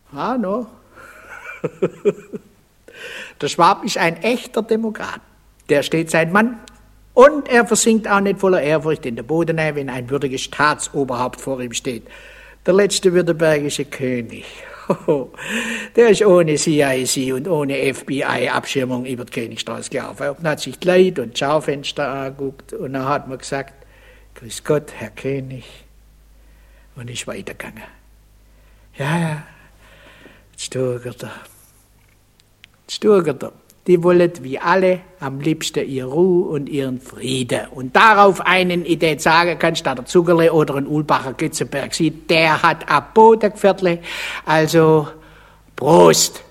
Ah, no. Der Schwab ist ein echter Demokrat. Der steht sein Mann und er versinkt auch nicht voller Ehrfurcht in der Bodenei, wenn ein würdiges Staatsoberhaupt vor ihm steht. Der letzte württembergische König. Der ist ohne CIC und ohne FBI-Abschirmung über die Königstraße gelaufen. Und hat sich die Leute und die Schaufenster angeguckt und dann hat man gesagt, grüß Gott, Herr König, und ist weitergegangen. Ja, jetzt stürgert er. Die wollen wie alle am liebsten ihre Ruhe und ihren Frieden. Und darauf einen, ich den sagen kann, statt der Zuckerle oder ein Ulbacher Gützenberg sieht, der hat ein Bodengeviertel. Also, Prost!